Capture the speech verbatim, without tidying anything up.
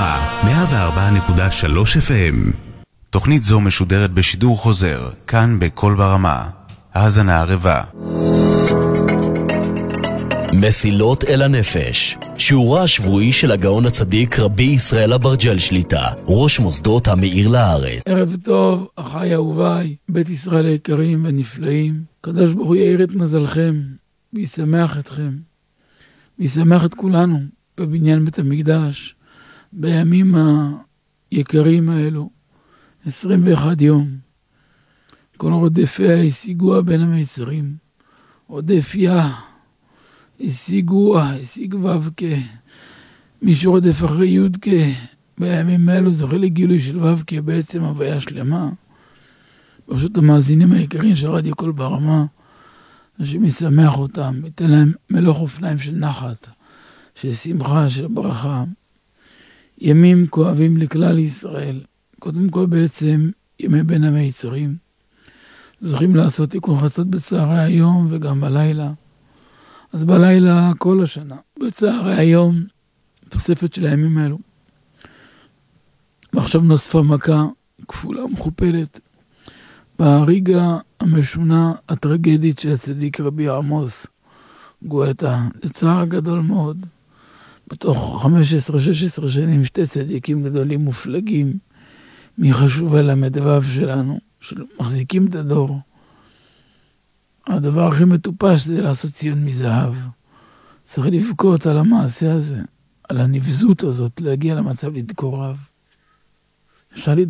ברמה, מאה וארבע נקודה שלוש אף אם. תוכנית זו משודרת בשידור חוזר, כאן בכל ברמה. האזנה ערבה. מסילות אל הנפש, שיעורה השבועי של הגאון הצדיק רבי ישראל אברג'ל שליטה, ראש מוסדות המאיר לארץ. ערב טוב, אחי אהוביי, בית ישראל היקרים ונפלאים. קדוש ברוך הוא יאיר את מזלכם, וישמח אתכם, וישמח את כולנו בבניין בית המקדש, בימים היקרים האלו, עשרים ואחד יום. כל רודפיה השיגוה בין המצרים, רודפיה השיגוה, השיג ו"ק, מי שרודף אחרי י"ק, בימים האלו זוכה לגילוי של ו"ק, בעצם הוויה שלמה. פשוט המאזינים היקרים של רדיו כל ברמה, שמשמח אותם, ייתן להם מלוך אופניים של נחת, של שמחה, של ברכה. ימים כואבים לכלל ישראל, קודם כל בעצם ימי בין המצרים, זוכים לעשות תיקון חצות בצהרי היום וגם בלילה. אז בלילה כל השנה, בצהרי היום, תוספת של הימים האלו. ועכשיו נוספה מכה כפולה ומכופלת, בהריגה המשונה הטרגדית של הצדיק רבי עמוס גואטה, לצער גדול מאוד. בתוך חמש עשרה שש עשרה שנים שתי צדיקים גדולים מופלגים מחשובי למדבב שלנו, שמחזיקים את הדור. הדבר הכי מטופש זה לעשות ציון מזהב. צריך לבכות על המעשה הזה, על הנבזות הזאת, להגיע למצב לדקור רב. אפשר